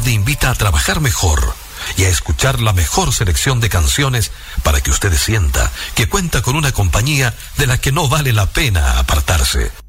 le invita a trabajar mejor y a escuchar la mejor selección de canciones para que usted sienta que cuenta con una compañía de la que no vale la pena apartarse.